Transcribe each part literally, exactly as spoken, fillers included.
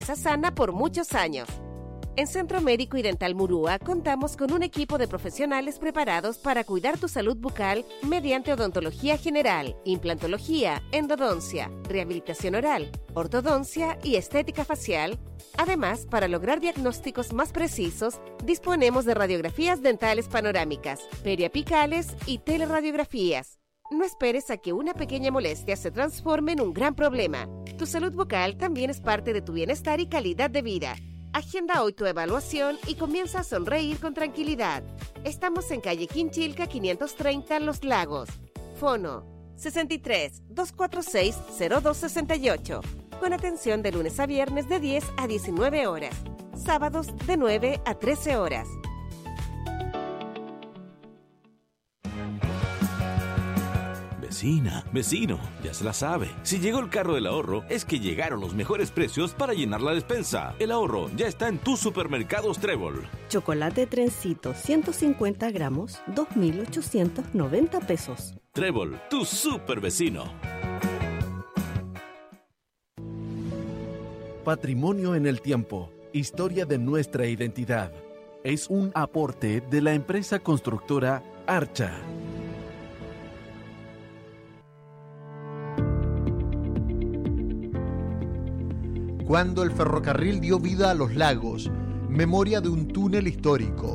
sana por muchos años. En Centro Médico y Dental Murúa contamos con un equipo de profesionales preparados para cuidar tu salud bucal mediante odontología general, implantología, endodoncia, rehabilitación oral, ortodoncia y estética facial. Además, para lograr diagnósticos más precisos, disponemos de radiografías dentales panorámicas, periapicales y teleradiografías. No esperes a que una pequeña molestia se transforme en un gran problema. Tu salud bucal también es parte de tu bienestar y calidad de vida. Agenda hoy tu evaluación y comienza a sonreír con tranquilidad. Estamos en calle Quinchilca quinientos treinta, Los Lagos. Fono sesenta y tres, doscientos cuarenta y seis, cero dos sesenta y ocho. Con atención de lunes a viernes de diez a diecinueve horas. Sábados de nueve a trece horas. Vecina, vecino, ya se la sabe. Si llegó el carro del ahorro, es que llegaron los mejores precios para llenar la despensa. El ahorro ya está en tus supermercados Trébol. Chocolate Trencito ciento cincuenta gramos, dos mil ochocientos noventa pesos. Trébol, tu super vecino. Patrimonio en el tiempo. Historia de nuestra identidad. Es un aporte de la empresa constructora Archa. Cuando el ferrocarril dio vida a los lagos, memoria de un túnel histórico.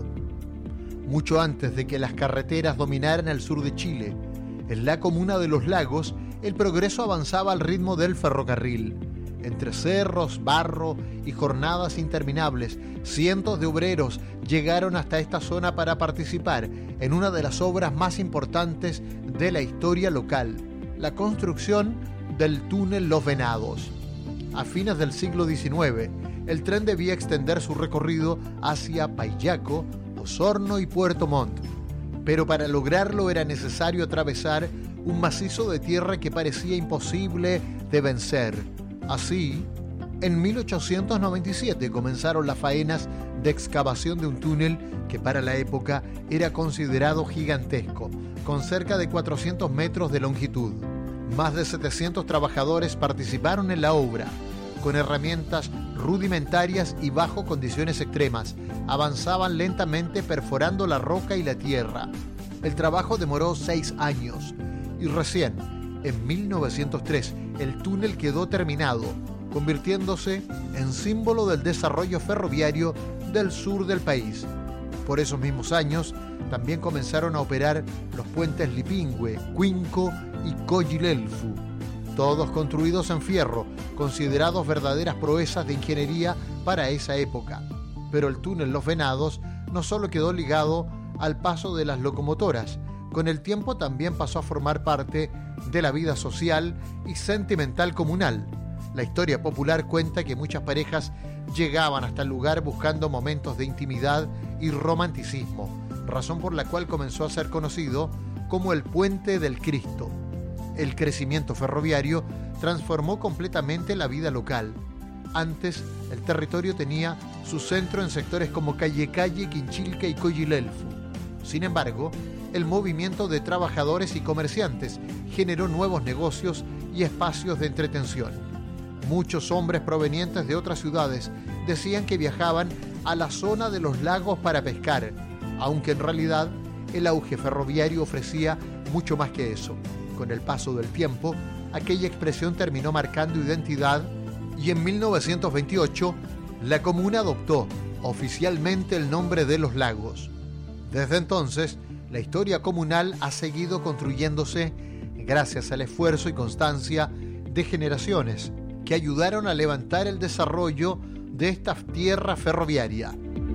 Mucho antes de que las carreteras dominaran el sur de Chile, en la comuna de Los Lagos, el progreso avanzaba al ritmo del ferrocarril. Entre cerros, barro y jornadas interminables, cientos de obreros llegaron hasta esta zona para participar en una de las obras más importantes de la historia local, la construcción del túnel Los Venados. A fines del siglo diecinueve, el tren debía extender su recorrido hacia Payaco, Osorno y Puerto Montt. Pero para lograrlo era necesario atravesar un macizo de tierra que parecía imposible de vencer. Así, en mil ochocientos noventa y siete comenzaron las faenas de excavación de un túnel que para la época era considerado gigantesco, con cerca de cuatrocientos metros de longitud. Más de setecientos trabajadores participaron en la obra. Con herramientas rudimentarias y bajo condiciones extremas, avanzaban lentamente perforando la roca y la tierra. El trabajo demoró seis años y recién, en mil novecientos tres, el túnel quedó terminado, convirtiéndose en símbolo del desarrollo ferroviario del sur del país. Por esos mismos años, también comenzaron a operar los puentes Lipingüe, Cuinco y Coyilelfu, todos construidos en fierro, considerados verdaderas proezas de ingeniería para esa época. Pero el túnel Los Venados no solo quedó ligado al paso de las locomotoras, con el tiempo también pasó a formar parte de la vida social y sentimental comunal. La historia popular cuenta que muchas parejas llegaban hasta el lugar buscando momentos de intimidad y romanticismo, razón por la cual comenzó a ser conocido como el Puente del Cristo. El crecimiento ferroviario transformó completamente la vida local. Antes, el territorio tenía su centro en sectores como Calle-Calle, Quinchilca y Coyilelfu. Sin embargo, el movimiento de trabajadores y comerciantes generó nuevos negocios y espacios de entretención. Muchos hombres provenientes de otras ciudades decían que viajaban a la zona de los lagos para pescar, aunque en realidad el auge ferroviario ofrecía mucho más que eso. Con el paso del tiempo, aquella expresión terminó marcando identidad y en mil novecientos veintiocho la comuna adoptó oficialmente el nombre de Los Lagos. Desde entonces, la historia comunal ha seguido construyéndose gracias al esfuerzo y constancia de generaciones que ayudaron a levantar el desarrollo de esta tierra ferroviaria.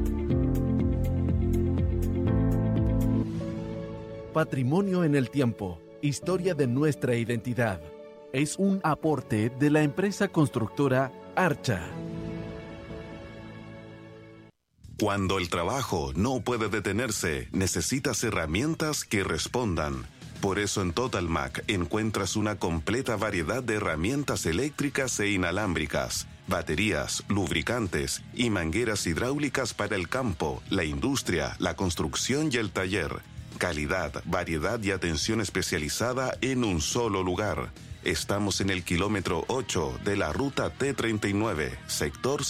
Patrimonio en el tiempo. Historia de nuestra identidad. Es un aporte de la empresa constructora Archa. Cuando el trabajo no puede detenerse, necesitas herramientas que respondan. Por eso en Totalmac encuentras una completa variedad de herramientas eléctricas e inalámbricas, baterías, lubricantes y mangueras hidráulicas para el campo, la industria, la construcción y el taller. Calidad, variedad y atención especializada en un solo lugar. Estamos en el kilómetro ocho de la ruta T treinta y nueve, sector